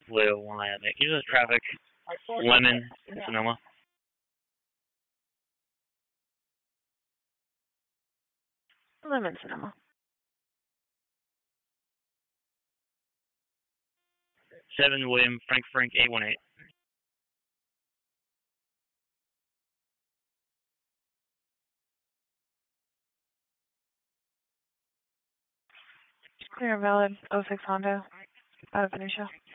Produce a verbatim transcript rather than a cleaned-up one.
Blue one Miami. Uses traffic. Lemon in Sonoma. Lemon Sonoma. Seven William Frank Frank eight one eight. Clear and valid. oh six Honda. Out of Venetia.